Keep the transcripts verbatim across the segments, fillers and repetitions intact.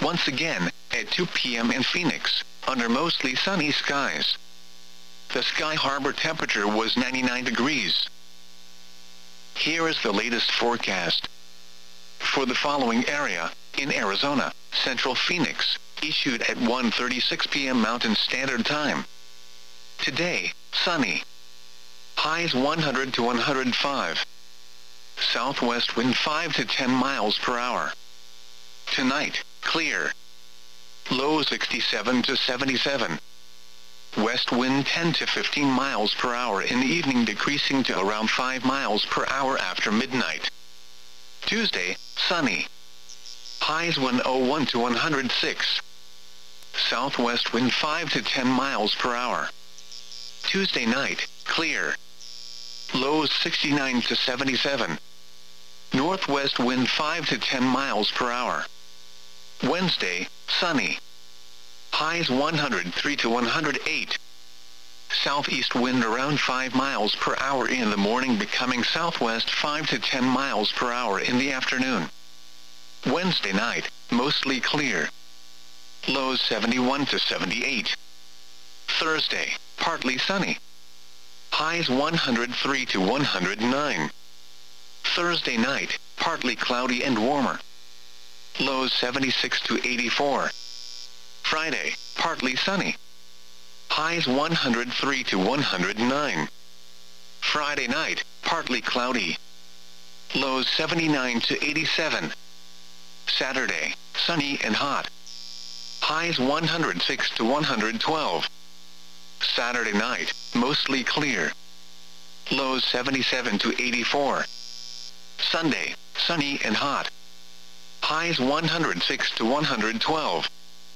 once again, at two p m in Phoenix, under mostly sunny skies. The Sky Harbor temperature was ninety-nine degrees. Here is the latest forecast. For the following area, in Arizona, Central Phoenix, issued at one thirty-six p m Mountain Standard Time. Today, sunny. Highs one hundred to one hundred five. Southwest wind five to ten miles per hour. Tonight, clear. Low sixty-seven to seventy-seven. West wind ten to fifteen miles per hour in the evening, decreasing to around five miles per hour after midnight. Tuesday, sunny. Highs one oh one to one hundred six. Southwest wind five to ten miles per hour. Tuesday night, clear. Lows sixty-nine to seventy-seven. Northwest wind five to ten miles per hour. Wednesday, sunny. Highs one hundred three to one hundred eight. Southeast wind around five miles per hour in the morning, becoming southwest five to ten miles per hour in the afternoon. Wednesday night, mostly clear. Lows seventy-one to seventy-eight. Thursday, partly sunny. Highs one hundred three to one hundred nine. Thursday night, partly cloudy and warmer. Lows seventy-six to eighty-four. Friday, partly sunny. Highs one hundred three to one hundred nine. Friday night, partly cloudy. Lows seventy-nine to eighty-seven. Saturday, sunny and hot. Highs one hundred six to one hundred twelve. Saturday night, mostly clear. Lows seventy-seven to eighty-four. Sunday, sunny and hot. Highs one hundred six to one hundred twelve.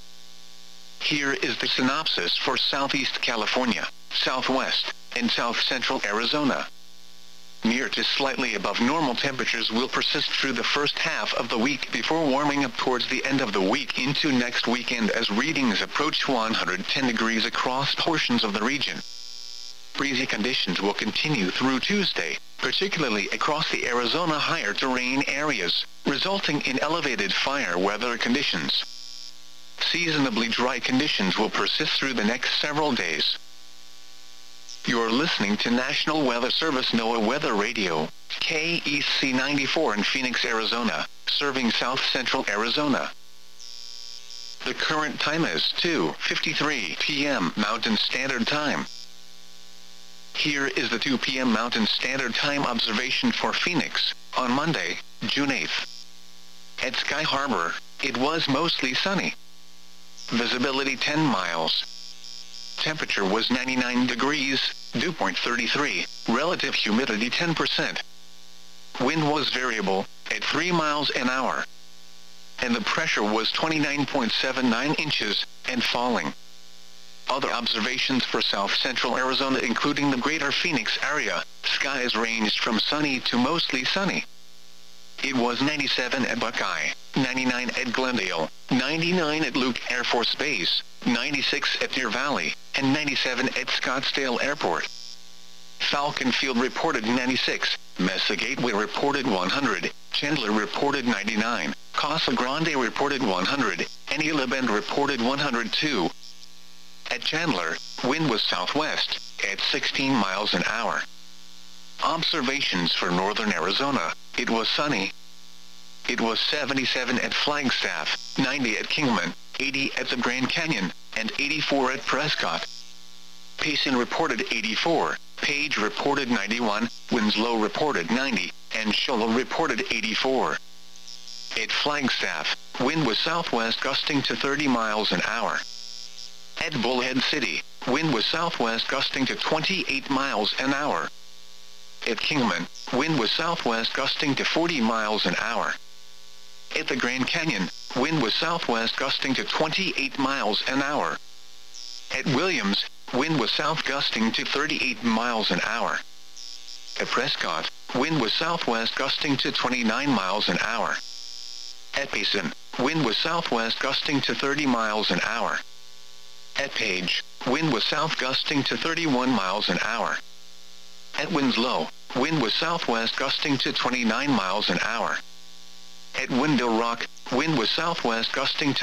Here is the synopsis for Southeast California, Southwest, and South Central Arizona. Near to slightly above normal temperatures will persist through the first half of the week before warming up towards the end of the week into next weekend as readings approach one hundred ten degrees across portions of the region. Breezy conditions will continue through Tuesday, particularly across the Arizona higher terrain areas, resulting in elevated fire weather conditions. Seasonably dry conditions will persist through the next several days. You're listening to National Weather Service NOAA Weather Radio, K E C ninety-four in Phoenix, Arizona, serving South Central Arizona. The current time is two fifty-three p m Mountain Standard Time. Here is the two p m Mountain Standard Time observation for Phoenix, on Monday, June eighth. At Sky Harbor, it was mostly sunny. Visibility ten miles. Temperature was ninety-nine degrees, dew point thirty-three, relative humidity ten percent. Wind was variable, at three miles an hour. And the pressure was twenty-nine point seven nine inches, and falling. Other observations for South Central Arizona, including the greater Phoenix area, skies ranged from sunny to mostly sunny. It was ninety-seven at Buckeye, ninety-nine at Glendale, ninety-nine at Luke Air Force Base, ninety-six at Deer Valley, and ninety-seven at Scottsdale Airport. Falcon Field reported ninety-six, Mesa Gateway reported one hundred, Chandler reported ninety-nine, Casa Grande reported one hundred, and Isla Bend reported one hundred two. At Chandler, wind was southwest, at sixteen miles an hour. Observations for northern Arizona, it was sunny. It was seventy-seven at Flagstaff, ninety at Kingman, eighty at the Grand Canyon, and eighty-four at Prescott. Payson reported eighty-four, Page reported ninety-one, Winslow reported ninety, and Shola reported eighty-four. At Flagstaff, wind was southwest gusting to thirty miles an hour. At Bullhead City, wind was southwest gusting to twenty-eight miles an hour. At Kingman, wind was southwest gusting to forty miles an hour. At the Grand Canyon, wind was southwest gusting to twenty-eight miles an hour. At Williams, wind was south gusting to thirty-eight miles an hour. At Prescott, wind was southwest gusting to twenty-nine miles an hour. At Payson, wind was southwest gusting to thirty miles an hour. At Page, wind was south gusting to thirty-one miles an hour. At Winslow, wind was southwest gusting to twenty-nine miles an hour. At Window Rock, wind was southwest gusting to